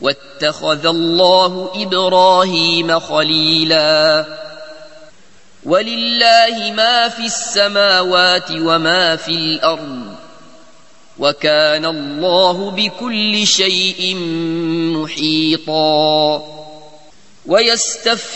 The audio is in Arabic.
واتخذ الله إبراهيم خليلا ولله ما في السماوات وما في الأرض وكان الله بكل شيء محيطا